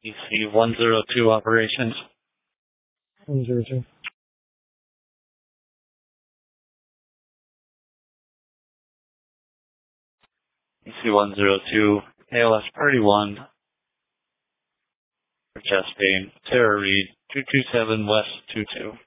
EC-102 operations. 102. EC-102, ALS Party 1, for chest pain, Tara Reid, 227 West 22.